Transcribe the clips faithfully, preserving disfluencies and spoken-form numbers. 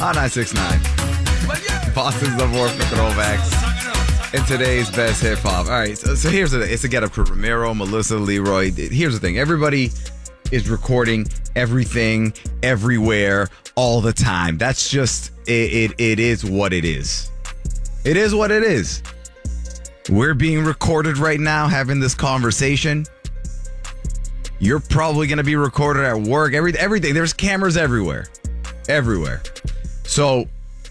on nine six nine. Boston's number one for throwbacks and today's best hip hop. All right, so, so here's the thing. It's a get up crew. Romero, Melissa, Leroy. Here's the thing. Everybody is recording everything, everywhere, all the time. That's just, it, it, it is what it is. It is what it is. We're being recorded right now, having this conversation. You're probably going to be recorded at work. Every, everything. There's cameras everywhere. Everywhere. So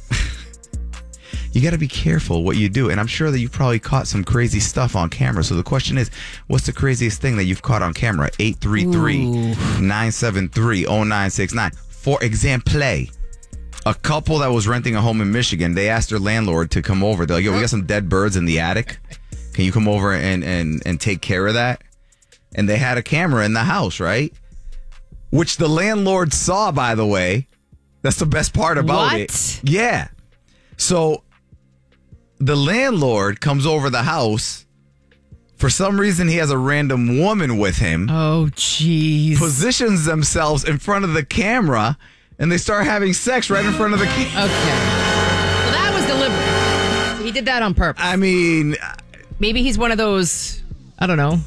you got to be careful what you do. And I'm sure that you've probably caught some crazy stuff on camera. So the question is, what's the craziest thing that you've caught on camera? eight three three, nine seven three, zero nine six nine. For example, a couple that was renting a home in Michigan, they asked their landlord to come over. They're like, yo, we got some dead birds in the attic. Can you come over and, and, and take care of that? And they had a camera in the house, right? Which the landlord saw, by the way. That's the best part about what? it. Yeah. So the landlord comes over the house. For some reason, he has a random woman with him. Oh, jeez. Positions themselves in front of the camera, and they start having sex right in front of the camera. Okay. Well, that was deliberate. He did that on purpose. I mean... Maybe he's one of those, I don't know.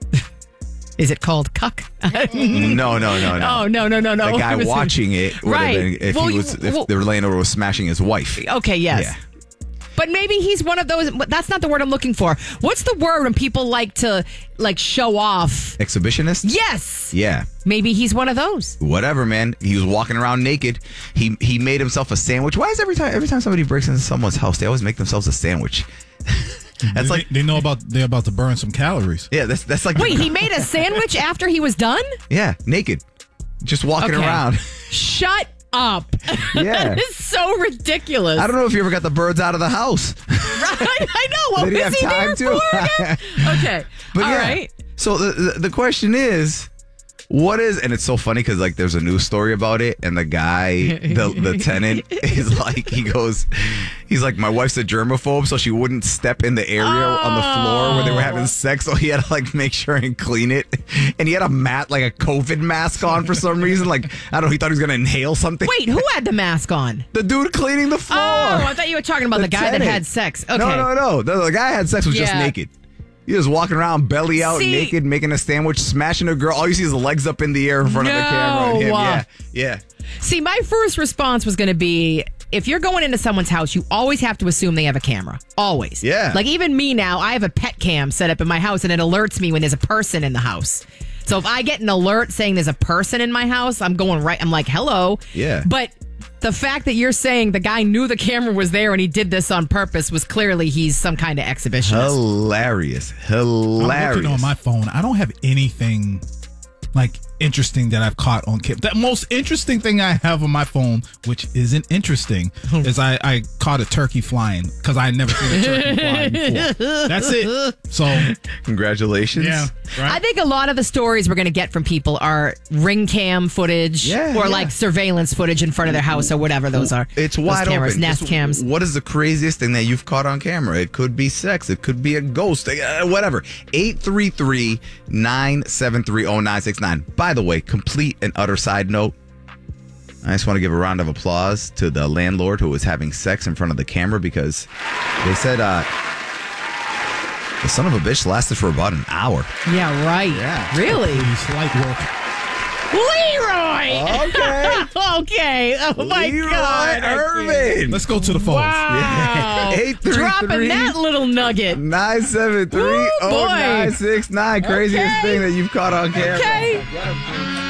Is it called cuck? no, no, no, no. Oh, no, no, no, no. The guy watching it would right. have been if well, he was if well, the landlord was smashing his wife. Okay, yes. Yeah. But maybe he's one of those. That's not the word I'm looking for. What's the word when people like to like show off? Exhibitionist? Yes. Yeah. Maybe he's one of those. Whatever, man. He was walking around naked. He he made himself a sandwich. Why is every time every time somebody breaks into someone's house, they always make themselves a sandwich? That's they, like they know about they're about to burn some calories. Yeah, that's that's like Wait, he made a sandwich after he was done? Yeah, naked. Just walking Okay. around. Shut up. Yeah. That is so ridiculous. I don't know if you ever got the birds out of the house. Right? I know. What Did he was have he time there to? for again? Okay. But All yeah. right. So the, the the question is, what is, and it's so funny because like there's a news story about it, and the guy, the the tenant is like, he goes, he's like, my wife's a germaphobe, so she wouldn't step in the area Oh. on the floor where they were having sex, so he had to like make sure and clean it, and he had a mat like a COVID mask on for some reason, like I don't know, he thought he was gonna inhale something. Wait, who had the mask on? The dude cleaning the floor. Oh, I thought you were talking about the, The guy that tenant. had sex. Okay. No, no, no. The, the guy had sex was just Yeah. naked. He was walking around belly out, See- naked, making a sandwich, smashing a girl. All you see is the legs up in the air in front of the camera. And him. No. Yeah, yeah. See, my first response was going to be, if you're going into someone's house, you always have to assume they have a camera. Always. Yeah. Like even me now, I have a pet cam set up in my house and it alerts me when there's a person in the house. So if I get an alert saying there's a person in my house, I'm going right. I'm like, hello. Yeah. But the fact that you're saying the guy knew the camera was there and he did this on purpose was clearly he's some kind of exhibitionist. Hilarious. I'm Hilarious. looking on my phone. I don't have anything like interesting that I've caught on camera. The most interesting thing I have on my phone, which isn't interesting, is I, I caught a turkey flying because I had never seen a turkey flying before. That's it. So, Congratulations. yeah. Right? I think a lot of the stories we're going to get from people are ring cam footage Yeah, or yeah. like surveillance footage in front of their house or whatever those are. It's Those wide cameras, open. Nest Just cams. What is the craziest thing that you've caught on camera? It could be sex. It could be a ghost. uh, Whatever. eight three three, nine seven three, zero nine six nine. By the way, complete and utter side note. I just want to give a round of applause to the landlord who was having sex in front of the camera because they said uh, the son of a bitch lasted for about an hour. Yeah, right. Yeah. Really? Please, light work. Leroy! Okay. Okay. Oh, my Leroy God. Irvin. Let's go to the phones. Wow. eight three three, Dropping that little nugget. nine seven three, Woo, zero nine six nine. Craziest Okay. thing that you've caught on camera. Okay.